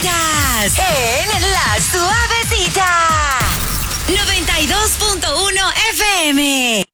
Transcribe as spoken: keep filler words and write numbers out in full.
Estás en La Suavecita noventa y dos punto uno F M.